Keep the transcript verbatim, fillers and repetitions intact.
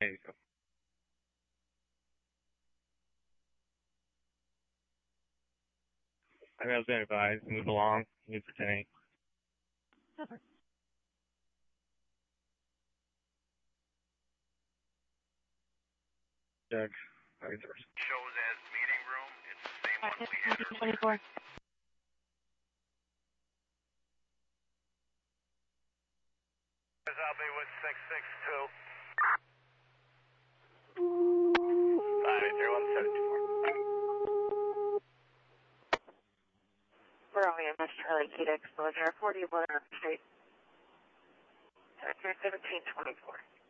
There you go. I mean, I was been advised, move along, use the tank. Super. Check. Shows as meeting room. It's the same one we had earlier. twenty-four. I'll be with six six two. five eight zero one seven two four. We're only in Miss Charlie Key to exposure, forty-one Street. Sector seventeen twenty-four.